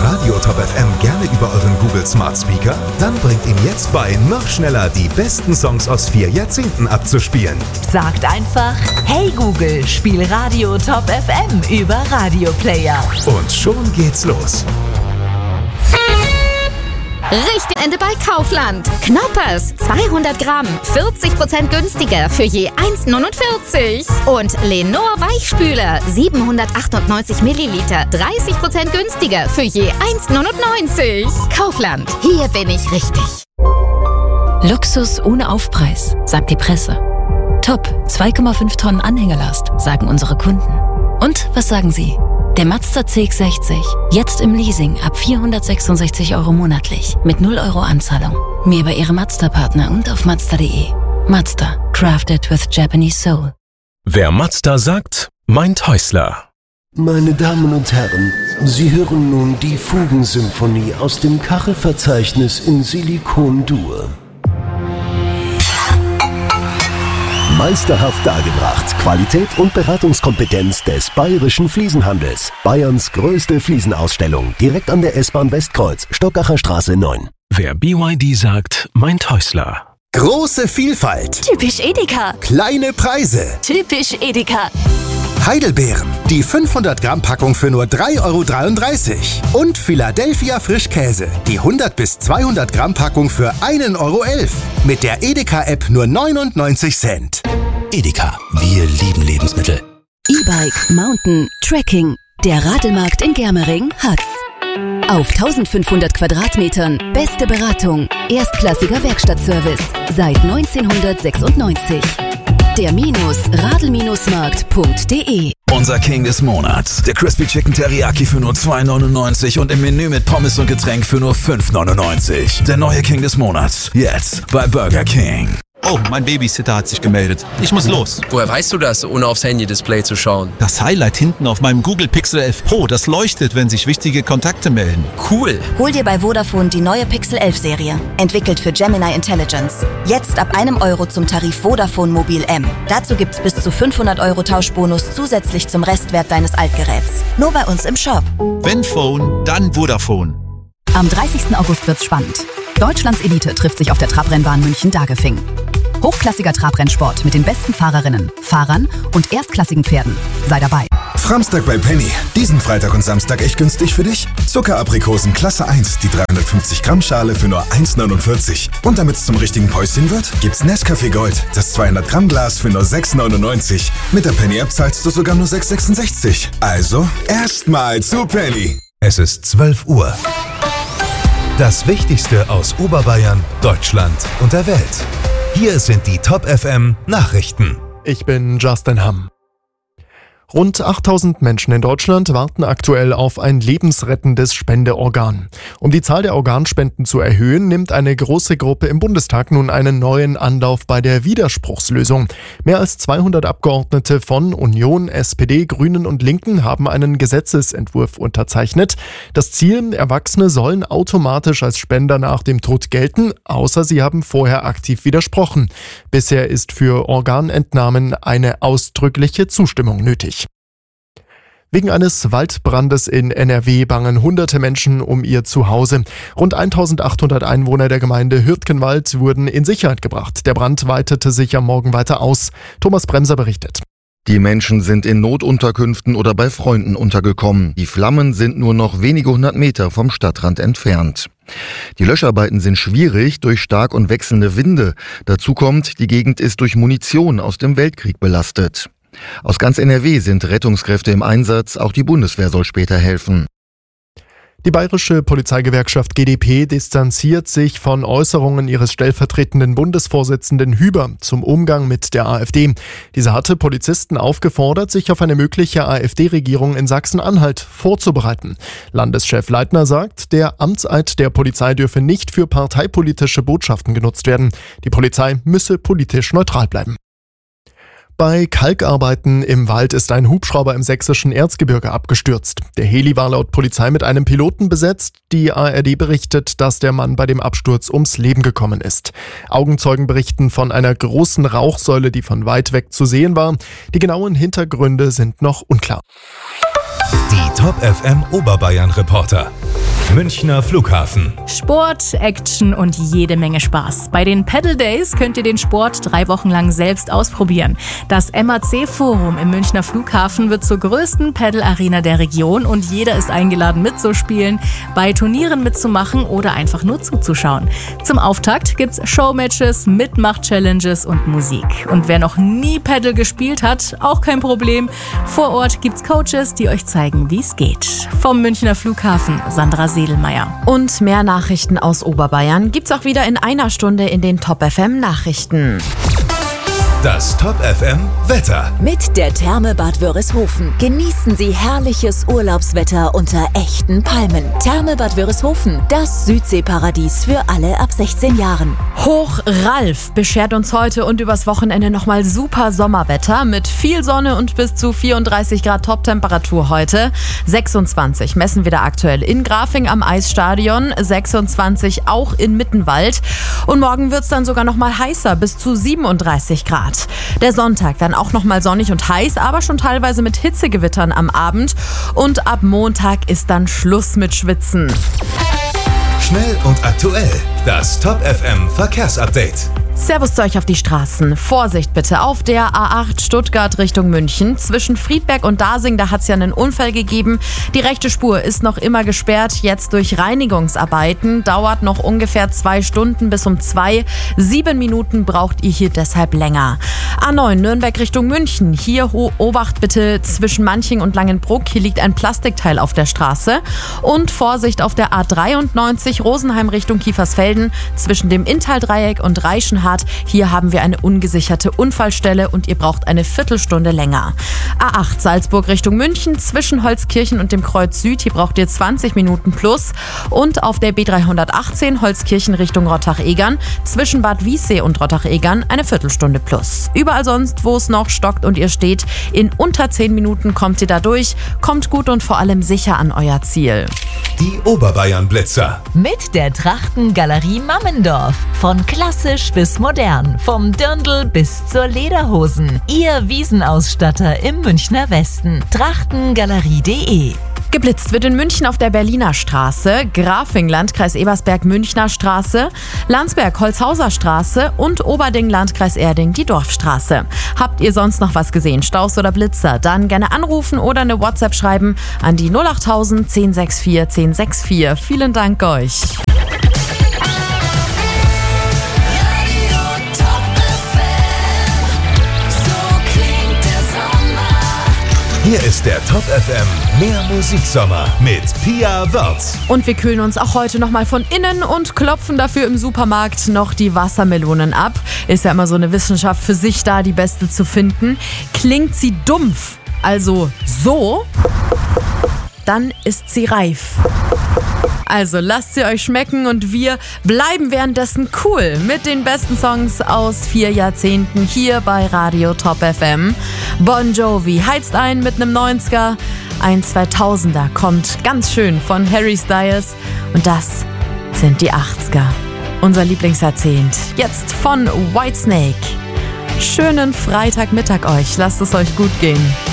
Radio Top FM gerne über euren Google Smart Speaker? Dann bringt ihm jetzt bei, noch schneller die besten Songs aus 4 Jahrzehnten abzuspielen. Sagt einfach, hey Google, spiel Radio Top FM über Radio Player. Und schon geht's los. Richtig Ende bei Kaufland. Knoppers, 200 Gramm, 40% günstiger für je 1,49. Und Lenor Weichspüler, 798 Milliliter, 30% günstiger für je 1,99. Kaufland, hier bin ich richtig. Luxus ohne Aufpreis, sagt die Presse. Top, 2,5 Tonnen Anhängerlast, sagen unsere Kunden. Und was sagen Sie? Der Mazda CX-60, jetzt im Leasing ab 466 € monatlich, mit 0 € Anzahlung. Mehr bei Ihrem Mazda-Partner und auf Mazda.de. Mazda, crafted with Japanese soul. Wer Mazda sagt, meint Häusler. Meine Damen und Herren, Sie hören nun die Fugensymphonie aus dem Kachelverzeichnis in Silikon-Dur. Meisterhaft dargebracht. Qualität und Beratungskompetenz des Bayerischen Fliesenhandels. Bayerns größte Fliesenausstellung. Direkt an der S-Bahn Westkreuz, Stockacher Straße 9. Wer BYD sagt, meint Häusler. Große Vielfalt. Typisch Edeka. Kleine Preise. Typisch Edeka. Heidelbeeren. Die 500 Gramm Packung für nur 3,33 €. Und Philadelphia Frischkäse. Die 100 bis 200 Gramm Packung für 1,11 €. Mit der Edeka-App nur 99 Cent. Edeka, wir lieben Lebensmittel. E-Bike, Mountain, Trekking. Der Radelmarkt in Germering hat's. Auf 1500 Quadratmetern beste Beratung. Erstklassiger Werkstattservice. Seit 1996. Der Radl-Markt.de. Unser King des Monats. Der Crispy Chicken Teriyaki für nur 2,99 € und im Menü mit Pommes und Getränk für nur 5,99 €. Der neue King des Monats. Jetzt bei Burger King. Oh, mein Babysitter hat sich gemeldet. Ich muss los. Woher weißt du das, ohne aufs Handy-Display zu schauen? Das Highlight hinten auf meinem Google Pixel 11 Pro, das leuchtet, wenn sich wichtige Kontakte melden. Cool. Hol dir bei Vodafone die neue Pixel 11 Serie. Entwickelt für Gemini Intelligence. Jetzt ab 1 € zum Tarif Vodafone Mobil M. Dazu gibt's bis zu 500 € Tauschbonus zusätzlich zum Restwert deines Altgeräts. Nur bei uns im Shop. Wenn Phone, dann Vodafone. Am 30. August wird's spannend. Deutschlands Elite trifft sich auf der Trabrennbahn München-Dagefing. Hochklassiger Trabrennsport mit den besten Fahrerinnen, Fahrern und erstklassigen Pferden. Sei dabei. Samstag bei Penny. Diesen Freitag und Samstag echt günstig für dich? Zuckeraprikosen Klasse 1, die 350 Gramm Schale für nur 1,49 €. Und damit es zum richtigen Päuschen wird, gibt's Nescafé Gold, das 200 Gramm Glas für nur 6,99 €. Mit der Penny-App zahlst du sogar nur 6,66 €. Also, erstmal zu Penny. Es ist 12 Uhr. Das Wichtigste aus Oberbayern, Deutschland und der Welt. Hier sind die Top FM Nachrichten. Ich bin Justin Hamm. Rund 8000 Menschen in Deutschland warten aktuell auf ein lebensrettendes Spendeorgan. Um die Zahl der Organspenden zu erhöhen, nimmt eine große Gruppe im Bundestag nun einen neuen Anlauf bei der Widerspruchslösung. Mehr als 200 Abgeordnete von Union, SPD, Grünen und Linken haben einen Gesetzesentwurf unterzeichnet. Das Ziel: Erwachsene sollen automatisch als Spender nach dem Tod gelten, außer sie haben vorher aktiv widersprochen. Bisher ist für Organentnahmen eine ausdrückliche Zustimmung nötig. Wegen eines Waldbrandes in NRW bangen hunderte Menschen um ihr Zuhause. Rund 1800 Einwohner der Gemeinde Hürtgenwald wurden in Sicherheit gebracht. Der Brand weitete sich am Morgen weiter aus. Thomas Bremser berichtet. Die Menschen sind in Notunterkünften oder bei Freunden untergekommen. Die Flammen sind nur noch wenige 100 Meter vom Stadtrand entfernt. Die Löscharbeiten sind schwierig durch stark und wechselnde Winde. Dazu kommt, die Gegend ist durch Munition aus dem Weltkrieg belastet. Aus ganz NRW sind Rettungskräfte im Einsatz, auch die Bundeswehr soll später helfen. Die bayerische Polizeigewerkschaft GdP distanziert sich von Äußerungen ihres stellvertretenden Bundesvorsitzenden Hüber zum Umgang mit der AfD. Dieser hatte Polizisten aufgefordert, sich auf eine mögliche AfD-Regierung in Sachsen-Anhalt vorzubereiten. Landeschef Leitner sagt, der Amtseid der Polizei dürfe nicht für parteipolitische Botschaften genutzt werden. Die Polizei müsse politisch neutral bleiben. Bei Kalkarbeiten im Wald ist ein Hubschrauber im sächsischen Erzgebirge abgestürzt. Der Heli war laut Polizei mit einem Piloten besetzt. Die ARD berichtet, dass der Mann bei dem Absturz ums Leben gekommen ist. Augenzeugen berichten von einer großen Rauchsäule, die von weit weg zu sehen war. Die genauen Hintergründe sind noch unklar. Die Top FM Oberbayern Reporter. Münchner Flughafen. Sport, Action und jede Menge Spaß. Bei den Pedal Days könnt ihr den Sport 3 Wochen lang selbst ausprobieren. Das MAC Forum im Münchner Flughafen wird zur größten Pedal-Arena der Region und jeder ist eingeladen mitzuspielen, bei Turnieren mitzumachen oder einfach nur zuzuschauen. Zum Auftakt gibt's Showmatches, Mitmach-Challenges und Musik. Und wer noch nie Pedal gespielt hat, auch kein Problem. Vor Ort gibt's Coaches, die euch zeigen, wie es geht. Vom Münchner Flughafen, Sandra Sedelmeier. Und mehr Nachrichten aus Oberbayern gibt's auch wieder in einer Stunde in den Top FM Nachrichten. Das Top FM Wetter. Mit der Therme Bad Wörishofen genießen Sie herrliches Urlaubswetter unter echten Palmen. Therme Bad Wörishofen, das Südseeparadies für alle ab 16 Jahren. Hoch Ralf beschert uns heute und übers Wochenende nochmal super Sommerwetter mit viel Sonne und bis zu 34 Grad Toptemperatur heute. 26 messen wir da aktuell in Grafing am Eisstadion, 26 auch in Mittenwald. Und morgen wird's dann sogar nochmal heißer, bis zu 37 Grad. Der Sonntag dann auch nochmal sonnig und heiß, aber schon teilweise mit Hitzegewittern am Abend. Und ab Montag ist dann Schluss mit Schwitzen. Schnell und aktuell. Das Top FM Verkehrsupdate. Servus zu euch auf die Straßen. Vorsicht bitte auf der A8 Stuttgart Richtung München. Zwischen Friedberg und Dasing, da hat es ja einen Unfall gegeben. Die rechte Spur ist noch immer gesperrt. Jetzt durch Reinigungsarbeiten. Dauert noch ungefähr 2 Stunden bis um 2. 7 Minuten braucht ihr hier deshalb länger. A9 Nürnberg Richtung München. Hier Obacht bitte zwischen Manching und Langenbruck. Hier liegt ein Plastikteil auf der Straße. Und Vorsicht auf der A93 Rosenheim Richtung Kiefersfelden. Zwischen dem Inntal-Dreieck und Reichenhall. Hier haben wir eine ungesicherte Unfallstelle und ihr braucht eine Viertelstunde länger. A8 Salzburg Richtung München zwischen Holzkirchen und dem Kreuz Süd. Hier braucht ihr 20 Minuten plus. Und auf der B318 Holzkirchen Richtung Rottach-Egern zwischen Bad Wiessee und Rottach-Egern eine Viertelstunde plus. Überall sonst, wo es noch stockt und ihr steht, in unter 10 Minuten kommt ihr da durch. Kommt gut und vor allem sicher an euer Ziel. Die Oberbayern Blitzer. Mit der Trachtengalerie Mammendorf. Von klassisch bis modern. Vom Dirndl bis zur Lederhosen. Ihr Wiesenausstatter im Münchner Westen. Trachtengalerie.de. Geblitzt wird in München auf der Berliner Straße, Grafing, Landkreis Ebersberg, Münchner Straße, Landsberg, Holzhauser Straße und Oberding, Landkreis Erding, die Dorfstraße. Habt ihr sonst noch was gesehen, Staus oder Blitzer? Dann gerne anrufen oder eine WhatsApp schreiben an die 08000 1064 1064. Vielen Dank euch. Hier ist der Top FM Mehr Musiksommer mit Pia Wörth. Und wir kühlen uns auch heute nochmal von innen und klopfen dafür im Supermarkt noch die Wassermelonen ab. Ist ja immer so eine Wissenschaft für sich da, die beste zu finden. Klingt sie dumpf, also so, dann ist sie reif. Also lasst sie euch schmecken und wir bleiben währenddessen cool mit den besten Songs aus 4 Jahrzehnten hier bei Radio Top FM. Bon Jovi heizt ein mit einem 90er, ein 2000er kommt ganz schön von Harry Styles und das sind die 80er. Unser Lieblingsjahrzehnt, jetzt von Whitesnake. Schönen Freitagmittag euch, lasst es euch gut gehen.